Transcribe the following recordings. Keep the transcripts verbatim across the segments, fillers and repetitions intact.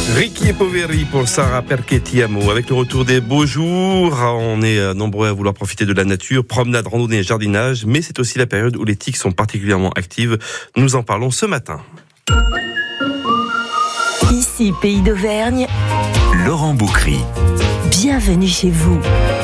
Ricky Poveri pour Sarah Perché Ti Amo. Avec le retour des beaux jours, on est nombreux à vouloir profiter de la nature, promenade, randonnée, jardinage, mais c'est aussi la période où les tiques sont particulièrement actives. Nous en parlons ce matin. Ici, Pays d'Auvergne, Laurent Boucry. Bienvenue chez vous.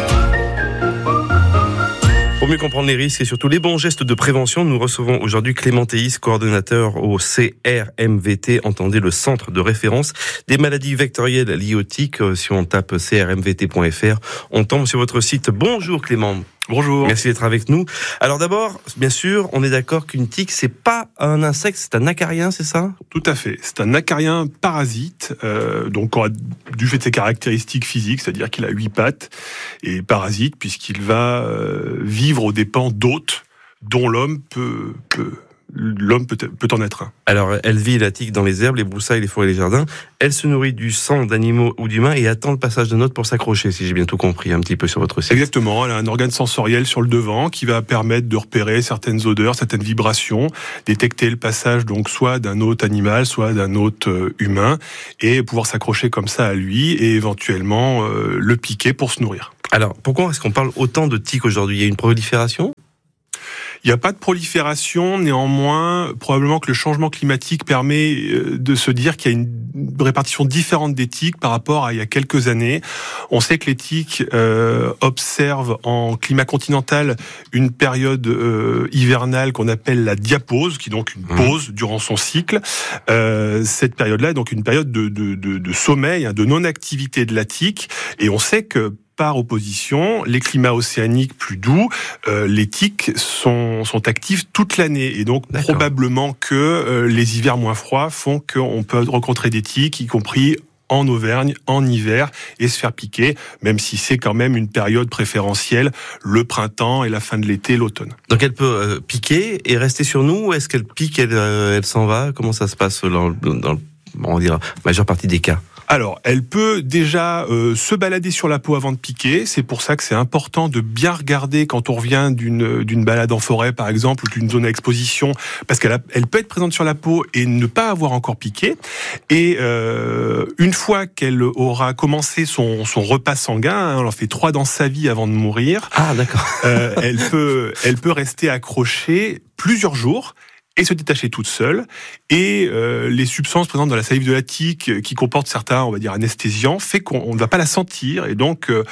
Pour mieux comprendre les risques et surtout les bons gestes de prévention, nous recevons aujourd'hui Clément Théis, coordonnateur au C R M V T, entendez le centre de référence des maladies vectorielles liées aux tiques. Si on tape c r m v t point f r, on tombe sur votre site. Bonjour Clément. Bonjour. Merci d'être avec nous. Alors d'abord, bien sûr, on est d'accord qu'une tique, c'est pas un insecte, c'est un acarien, c'est ça ? Tout à fait. C'est un acarien parasite, euh, donc du fait de ses caractéristiques physiques, c'est-à-dire qu'il a huit pattes, et parasite puisqu'il va euh, vivre aux dépens d'hôtes dont l'homme peut, peut l'homme peut, peut en être un. Alors, elle vit, la tique, dans les herbes, les broussailles, les forêts, les jardins. Elle se nourrit du sang d'animaux ou d'humains et attend le passage de notes pour s'accrocher, si j'ai bien tout compris un petit peu sur votre site. Exactement. Elle a un organe sensoriel sur le devant qui va permettre de repérer certaines odeurs, certaines vibrations, détecter le passage donc soit d'un hôte animal, soit d'un hôte humain, et pouvoir s'accrocher comme ça à lui et éventuellement euh, le piquer pour se nourrir. Alors, pourquoi est-ce qu'on parle autant de tiques aujourd'hui ? Il y a une prolifération ? Il n'y a pas de prolifération, néanmoins, probablement que le changement climatique permet de se dire qu'il y a une répartition différente des tiques par rapport à il y a quelques années. On sait que les tiques euh, observent en climat continental une période euh, hivernale qu'on appelle la diapause, qui est donc une pause mmh. durant son cycle. Euh, cette période-là est donc une période de, de, de, de sommeil, de non-activité de la tique, et on sait que par opposition, les climats océaniques plus doux, euh, les tiques sont, sont actives toute l'année. Et donc, D'accord. probablement que euh, les hivers moins froids font qu'on peut rencontrer des tiques, y compris en Auvergne, en hiver, et se faire piquer, même si c'est quand même une période préférentielle, le printemps et la fin de l'été, l'automne. Donc elle peut euh, piquer et rester sur nous, ou est-ce qu'elle pique, elle, euh, elle s'en va ? Comment ça se passe dans, dans on va dire, la majeure partie des cas ? Alors, elle peut déjà euh, se balader sur la peau avant de piquer. C'est pour ça que c'est important de bien regarder quand on revient d'une d'une balade en forêt, par exemple, ou d'une zone à exposition, parce qu'elle a, elle peut être présente sur la peau et ne pas avoir encore piqué. Et euh, une fois qu'elle aura commencé son son repas sanguin, hein, elle en fait trois dans sa vie avant de mourir. Ah, d'accord. euh, elle peut elle peut rester accrochée plusieurs jours et se détacher toute seule. Et euh, les substances présentes dans la salive de la tique, qui comportent certains, on va dire, anesthésiants, fait qu'on ne va pas la sentir. Et donc, euh,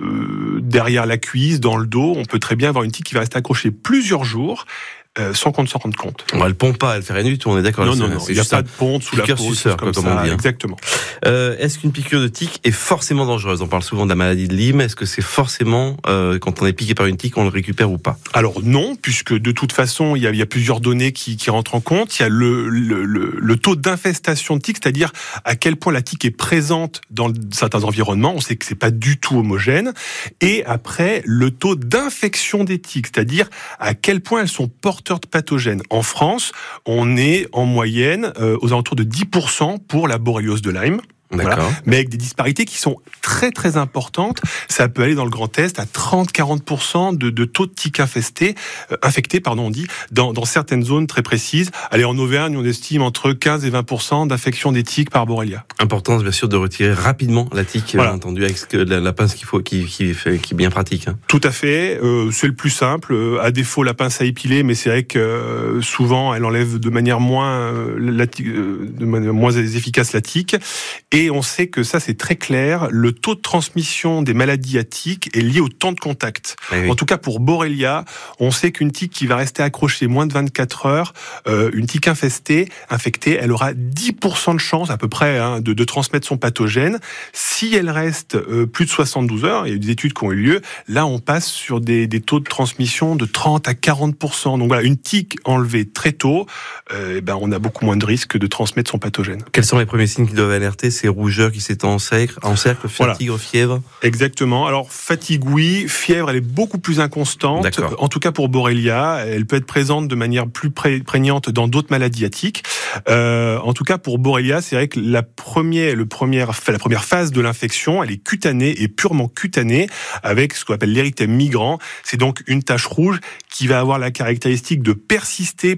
derrière la cuisse, dans le dos, on peut très bien avoir une tique qui va rester accrochée plusieurs jours, Euh, sans qu'on ne s'en rende compte. Bon, elle pompe pas, elle fait rien du tout, on est d'accord. Non, non, non, il n'y a pas de ponte sous la peau, suceur, comme, comme ça, on dit. Exactement. Euh, est-ce qu'une piqûre de tique est forcément dangereuse ? On parle souvent de la maladie de Lyme. Est-ce que c'est forcément, euh, quand on est piqué par une tique, on le récupère ou pas ? Alors non, puisque de toute façon, il y a, il y a plusieurs données qui, qui rentrent en compte. Il y a le, le, le, le taux d'infestation de tiques, c'est-à-dire à quel point la tique est présente dans certains environnements. On sait que c'est pas du tout homogène. Et après, le taux d'infection des tiques, c'est-à-dire à quel point elles sont porteurs de pathogènes. En France, on est en moyenne euh, aux alentours de dix pour cent pour la borréliose de Lyme. Voilà. Mais avec des disparités qui sont très très importantes. Ça peut aller dans le Grand Est à trente à quarante pour cent de, de taux de tiques infestés, euh, infectés, pardon, on dit, dans, dans certaines zones très précises. Allez, en Auvergne, on estime entre quinze et vingt pour cent d'infection des tiques par Borrelia. Importance, bien sûr, de retirer rapidement la tique, voilà. bien entendu, avec la, la pince qu'il faut, qui, qui, fait, qui est bien pratique. Hein. Tout à fait. Euh, c'est le plus simple. Euh, à défaut, la pince à épiler, mais c'est vrai que euh, souvent, elle enlève de manière moins, euh, la, euh, de manière moins efficace la tique. Et on sait que ça, c'est très clair. Le taux de transmission des maladies à tiques est lié au temps de contact. Oui. En tout cas, pour Borrelia, on sait qu'une tique qui va rester accrochée moins de vingt-quatre heures, euh, une tique infestée, infectée, elle aura dix pour cent de chance, à peu près, hein, de, de transmettre son pathogène. Si elle reste euh, plus de soixante-douze heures, il y a eu des études qui ont eu lieu, là, on passe sur des, des taux de transmission de trente à quarante pour cent. Donc voilà, une tique enlevée très tôt, euh, eh ben, on a beaucoup moins de risques de transmettre son pathogène. Quels sont les premiers signes qui doivent alerter ? Ces rougeurs qui s'étend en cercle, en cercle, fatigue, voilà. Fièvre. Exactement. Alors fatigue, oui. Fièvre, elle est beaucoup plus inconstante. D'accord. En tout cas pour Borrelia, elle peut être présente de manière plus prégnante dans d'autres maladies à tiques. Euh, en tout cas pour Borrelia, c'est vrai que la première, le première, la première phase de l'infection, elle est cutanée et purement cutanée, avec ce qu'on appelle l'érythème migrant. C'est donc une tache rouge qui va avoir la caractéristique de persister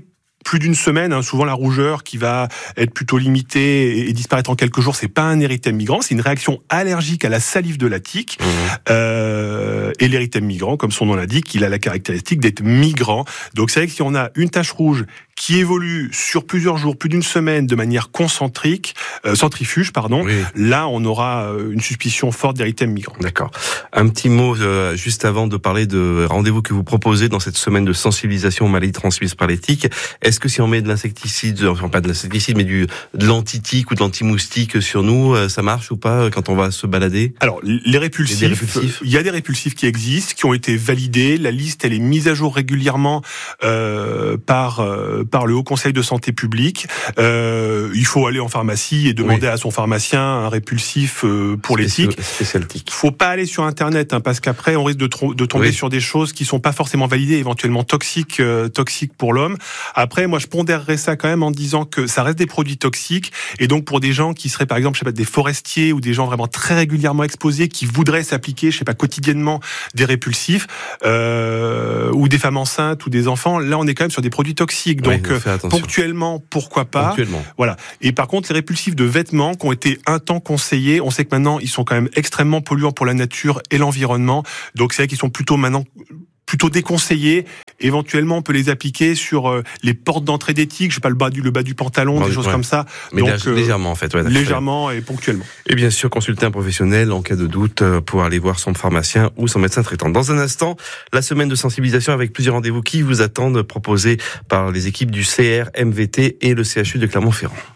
plus d'une semaine, hein, souvent la rougeur qui va être plutôt limitée et, et disparaître en quelques jours, c'est pas un érythème migrant, c'est une réaction allergique à la salive de la tique. Mmh. Euh, et l'érythème migrant, comme son nom l'indique, il a la caractéristique d'être migrant. Donc c'est vrai que si on a une tache rouge qui évolue sur plusieurs jours, plus d'une semaine, de manière concentrique, euh, centrifuge, pardon, oui. Là on aura une suspicion forte d'érythème migrant. D'accord. Un petit mot euh, juste avant de parler de rendez-vous que vous proposez dans cette semaine de sensibilisation aux maladies transmises par les tiques. Est-ce que si on met de l'insecticide, enfin pas de l'insecticide, mais du de l'anti-tique ou de l'anti-moustique sur nous, ça marche ou pas quand on va se balader? Alors les répulsifs, il y, répulsifs. il y a des répulsifs qui existent, qui ont été validés. La liste elle est mise à jour régulièrement euh, par euh, par le Haut Conseil de santé publique. Euh, il faut aller en pharmacie et demander oui. à son pharmacien un répulsif euh, pour les tiques. Spécial tique. Faut pas aller sur Internet hein, parce qu'après on risque de, tro- de tomber oui. sur des choses qui sont pas forcément validées, éventuellement toxiques, euh, toxiques pour l'homme. Après, moi je pondérerais ça quand même en disant que ça reste des produits toxiques et donc pour des gens qui seraient par exemple, je sais pas, des forestiers ou des gens vraiment très régulièrement exposés qui voudraient s'appliquer, je sais pas, quotidiennement des répulsifs euh, ou des femmes enceintes ou des enfants, là on est quand même sur des produits toxiques. Donc oui, euh, ponctuellement, pourquoi pas. Ponctuellement. Voilà. Et par contre, les répulsifs de vêtements qui ont été un temps conseillés, on sait que maintenant ils sont quand même extrêmement polluants pour la nature et l'environnement. Donc c'est vrai qu'ils sont plutôt maintenant plutôt déconseillés. Éventuellement, on peut les appliquer sur euh, les portes d'entrée des tiques, je sais pas, le bas du, le bas du pantalon, bon, des choses ouais. comme ça. Mais donc, lég- légèrement, en fait. Ouais, légèrement et ponctuellement. Et bien sûr, consulter un professionnel en cas de doute pour aller voir son pharmacien ou son médecin traitant. Dans un instant, la semaine de sensibilisation avec plusieurs rendez-vous qui vous attendent, proposés par les équipes du C R M V T et le C H U de Clermont-Ferrand.